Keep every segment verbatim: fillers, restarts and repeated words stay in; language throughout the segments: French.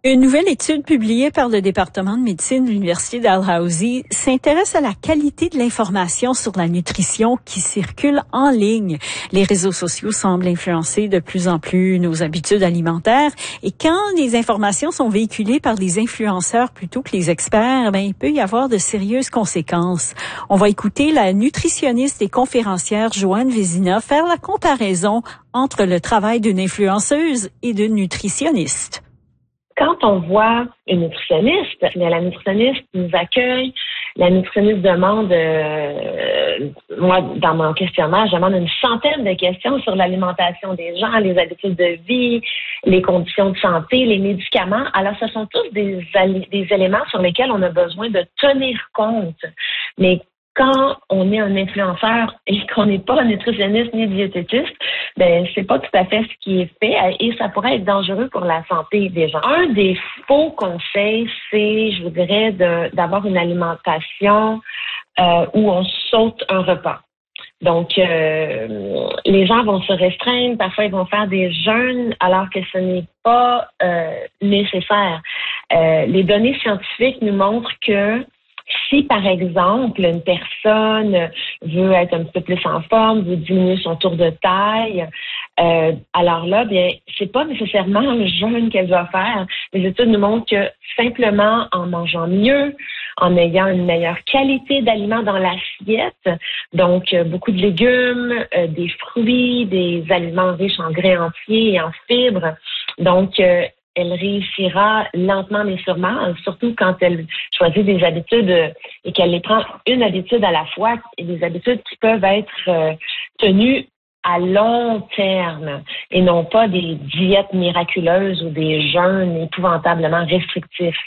Une nouvelle étude publiée par le département de médecine de l'Université Dalhousie s'intéresse à la qualité de l'information sur la nutrition qui circule en ligne. Les réseaux sociaux semblent influencer de plus en plus nos habitudes alimentaires et quand les informations sont véhiculées par des influenceurs plutôt que les experts, ben, il peut y avoir de sérieuses conséquences. On va écouter la nutritionniste et conférencière Joanne Vézina faire la comparaison entre le travail d'une influenceuse et d'une nutritionniste. Quand on voit une nutritionniste, la nutritionniste nous accueille, la nutritionniste demande, euh, moi, dans mon questionnaire, je demande une centaine de questions sur l'alimentation des gens, les habitudes de vie, les conditions de santé, les médicaments. Alors, ce sont tous des, des éléments sur lesquels on a besoin de tenir compte. Mais quand on est un influenceur et qu'on n'est pas un nutritionniste ni diététiste, ben c'est pas tout à fait ce qui est fait et ça pourrait être dangereux pour la santé des gens. Un des faux conseils, c'est, je vous dirais, de, d'avoir une alimentation euh, où on saute un repas. Donc, euh, les gens vont se restreindre, parfois ils vont faire des jeûnes alors que ce n'est pas euh, nécessaire. Euh, les données scientifiques nous montrent que si, par exemple, une personne veut être un petit peu plus en forme, veut diminuer son tour de taille, euh, alors là, bien, c'est pas nécessairement le jeûne qu'elle doit faire. Les études nous montrent que simplement en mangeant mieux, en ayant une meilleure qualité d'aliments dans l'assiette, donc euh, beaucoup de légumes, euh, des fruits, des aliments riches en grains entiers et en fibres, donc euh, elle réussira lentement mais sûrement, surtout quand elle choisit des habitudes et qu'elle les prend une habitude à la fois, et des habitudes qui peuvent être euh, tenues à long terme et non pas des diètes miraculeuses ou des jeûnes épouvantablement restrictifs.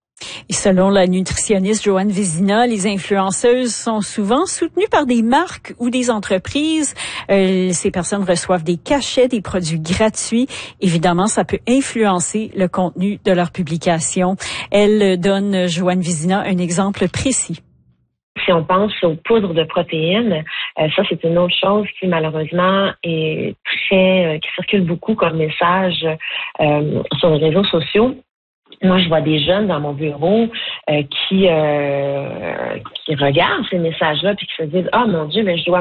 Et selon la nutritionniste Joanne Vézina, les influenceuses sont souvent soutenues par des marques ou des entreprises. Euh, ces personnes reçoivent des cachets, des produits gratuits. Évidemment, ça peut influencer le contenu de leur publication. Elle donne, Joanne Vézina, un exemple précis. Si on pense aux poudres de protéines, euh, ça c'est une autre chose qui malheureusement est très, euh, qui circule beaucoup comme message euh, sur les réseaux sociaux. Moi, je vois des jeunes dans mon bureau euh, qui euh, qui regardent ces messages-là puis qui se disent « Ah, mon Dieu, mais je dois